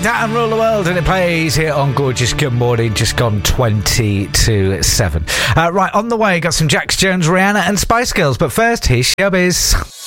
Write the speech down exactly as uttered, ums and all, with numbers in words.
that and Rule the World, and it plays here on Gorgeous Good Morning, just gone twenty to seven. Uh, right, on the way, got some Jax Jones, Rihanna and Spice Girls, but first, here's Showbiz.